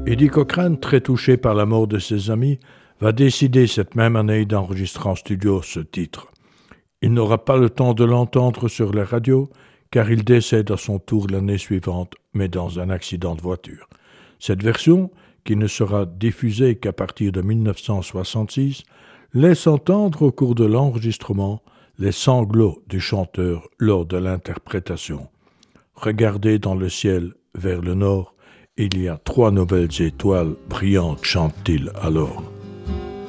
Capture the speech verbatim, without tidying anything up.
Eddie Cochran, très touché par la mort de ses amis, va décider cette même année d'enregistrer en studio ce titre. Il n'aura pas le temps de l'entendre sur la radio, car il décède à son tour l'année suivante, mais dans un accident de voiture. Cette version, qui ne sera diffusée qu'à partir de dix-neuf cent soixante-six, laisse entendre au cours de l'enregistrement les sanglots du chanteur lors de l'interprétation. Regardez dans le ciel vers le nord, il y a trois nouvelles étoiles brillantes, chante-t-il alors.